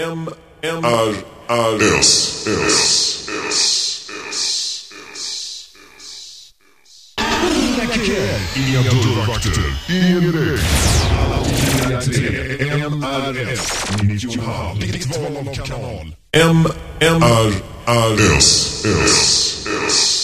Inga dörrvakter, ingen regn. Alla till MRS 90,5. Ditt val av kanal. MRS.